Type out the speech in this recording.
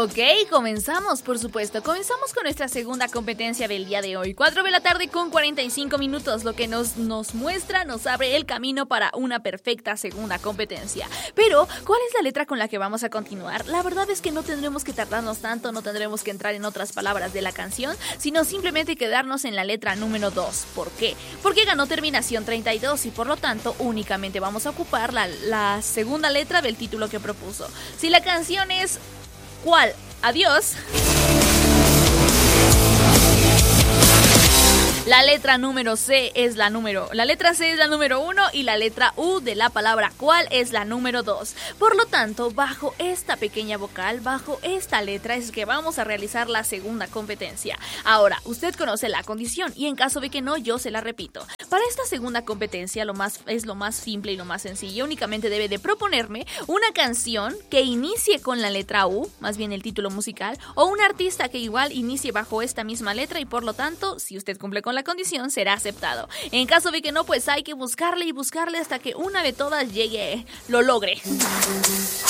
Ok, comenzamos, por supuesto. Comenzamos con nuestra segunda competencia del día de hoy. 4 de la tarde con 45 minutos, lo que nos muestra, nos abre el camino para una perfecta segunda competencia. Pero, ¿cuál es la letra con la que vamos a continuar? La verdad es que no tendremos que tardarnos tanto, no tendremos que entrar en otras palabras de la canción, sino simplemente quedarnos en la letra número 2. ¿Por qué? Porque ganó terminación 32 y por lo tanto únicamente vamos a ocupar la segunda letra del título que propuso. Si la canción es ¿cuál? Adiós. La letra C es la número 1 y la letra U de la palabra cuál es la número 2. Por lo tanto, bajo esta pequeña vocal, bajo esta letra es que vamos a realizar la segunda competencia. Ahora, usted conoce la condición y en caso de que no, yo se la repito. Para esta segunda competencia es lo más simple y lo más sencillo. Únicamente debe de proponerme una canción que inicie con la letra U, más bien el título musical, o un artista que igual inicie bajo esta misma letra y por lo tanto, si usted cumple con la condición, será aceptado. En caso de que no, pues hay que buscarle y buscarle hasta que una de todas llegue, lo logre.